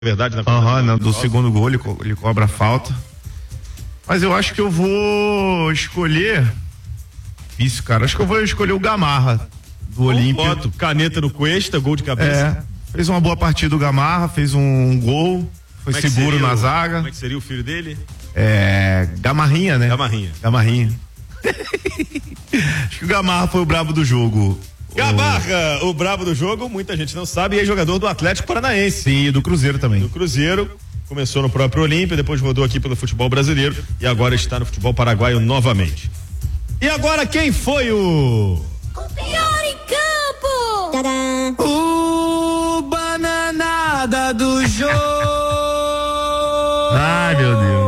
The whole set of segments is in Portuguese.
verdade, do segundo gol ele cobra a falta. Mas eu acho que eu vou escolher isso, cara. Acho que eu vou escolher o Gamarra do Olímpia. Caneta no Cuesta, gol de cabeça. Fez uma boa partida o Gamarra, fez um gol, foi seguro na zaga. Como é que seria o filho dele? Gamarrinha, né? Gamarrinha. Acho que o Gamarra foi o brabo do jogo. Gamarra, o brabo do jogo, muita gente não sabe, e é jogador do Atlético Paranaense. Sim, e do Cruzeiro também. Do Cruzeiro, começou no próprio Olímpia, depois rodou aqui pelo futebol brasileiro e agora está no futebol paraguaio novamente. E agora quem foi o pior em campo? Tadã. O bananada do jogo. Ai, meu Deus.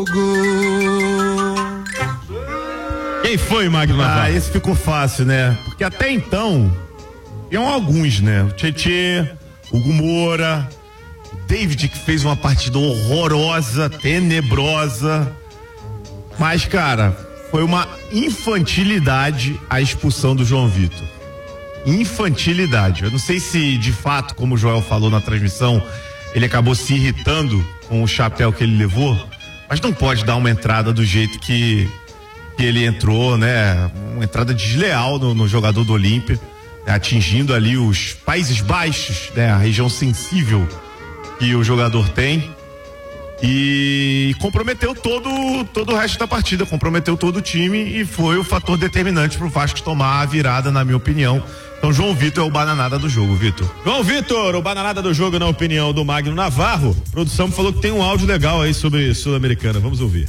Quem foi, Magno Navarro? Esse ficou fácil, né? Porque até então, iam alguns, né? O Tietê, o Hugo Moura, o David, que fez uma partida horrorosa, tenebrosa. Mas, cara, foi uma infantilidade a expulsão do João Vitor. Infantilidade. Eu não sei se, de fato, como o Joel falou na transmissão, ele acabou se irritando com o chapéu que ele levou, mas não pode dar uma entrada do jeito que ele entrou, né? Uma entrada desleal no jogador do Olímpia, né? Atingindo ali os Países Baixos, né? A região sensível que o jogador tem, e comprometeu todo o resto da partida, comprometeu todo o time e foi o fator determinante pro Vasco tomar a virada, na minha opinião. Então João Vitor é o bananada do jogo, Vitor. João Vitor, o bananada do jogo, na opinião do Magno Navarro. A produção falou que tem um áudio legal aí sobre Sul-Americana, vamos ouvir.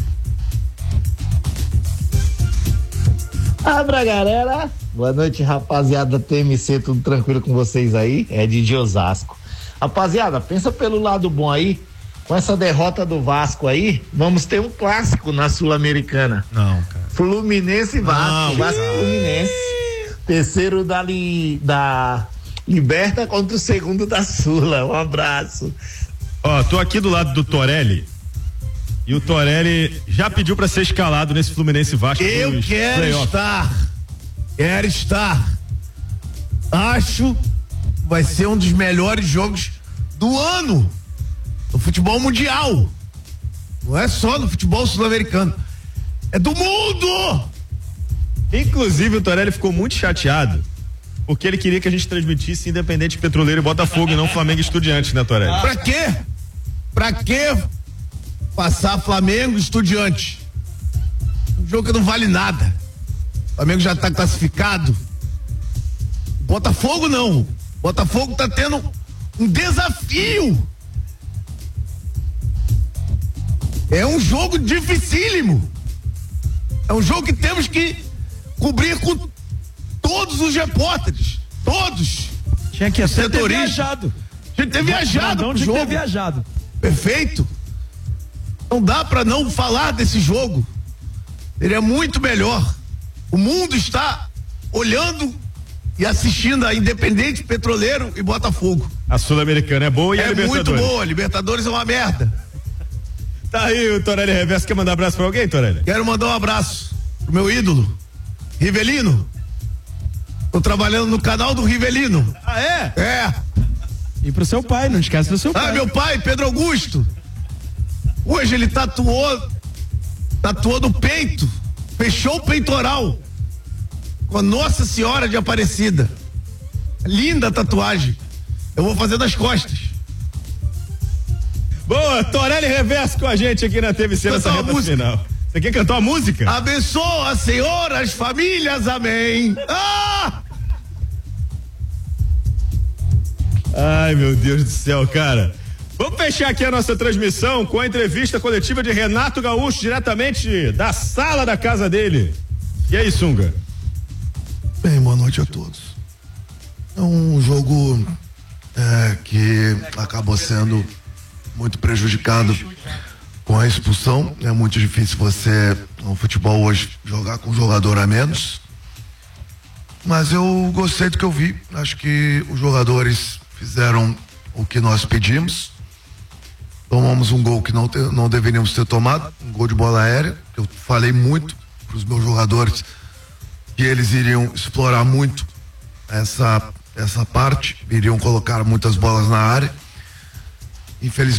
Abra, galera. Boa noite, rapaziada TMC, tudo tranquilo com vocês aí? É de Osasco. Rapaziada, pensa pelo lado bom aí. Com essa derrota do Vasco aí, vamos ter um clássico na Sul-Americana. Não, cara. Fluminense e Vasco. Vasco Fluminense. Terceiro da Liberta contra o segundo da Sula. Um abraço. Tô aqui do lado do Torelli. E o Torelli já pediu pra ser escalado nesse Fluminense Vasco. Eu quero estar. Acho que vai ser um dos melhores jogos do ano no futebol mundial. Não é só no futebol sul-americano, é do mundo. Inclusive o Torelli ficou muito chateado porque ele queria que a gente transmitisse Independente, Petroleiro e Botafogo e não Flamengo e Estudiantes, né, Torelli? Pra quê passar Flamengo e Estudiantes? Um jogo que não vale nada. O Flamengo já tá classificado. Botafogo não. Botafogo tá tendo um desafio. É um jogo dificílimo. É um jogo que temos que cobrir com todos os repórteres. Todos. Tinha que ter viajado. Tinha que ter viajado. Não, tinha que ter viajado. Perfeito. Não dá pra não falar desse jogo. Ele é muito melhor. O mundo está olhando e assistindo a Independente, Petroleiro e Botafogo. A Sul-Americana é boa e a Libertadores. É muito boa. Libertadores é uma merda. Tá aí o Torelli Reverso. Quer mandar um abraço pra alguém, Torelli? Quero mandar um abraço pro meu ídolo, Rivelino. Tô trabalhando no canal do Rivelino. Ah, é? É. E pro seu pai, não esquece do seu pai. Meu pai, Pedro Augusto. Hoje ele tatuou no peito, fechou o peitoral com a Nossa Senhora de Aparecida. Linda a tatuagem. Eu vou fazer nas costas. Boa, Torelli Reverso com a gente aqui na TVC nessa reta final. Você quer cantar uma música? Abençoa, Senhor, as famílias, amém. Ai, meu Deus do céu, cara. Vamos fechar aqui a nossa transmissão com a entrevista coletiva de Renato Gaúcho, diretamente da sala da casa dele. E aí, Sunga? Bem, boa noite a todos. É um jogo que acabou sendo muito prejudicado com a expulsão. É muito difícil você, no futebol hoje, jogar com um jogador a menos. Mas eu gostei do que eu vi. Acho que os jogadores fizeram o que nós pedimos. Tomamos um gol que não deveríamos ter tomado, um gol de bola aérea. Eu falei muito para os meus jogadores que eles iriam explorar muito essa parte, iriam colocar muitas bolas na área. infelizmente.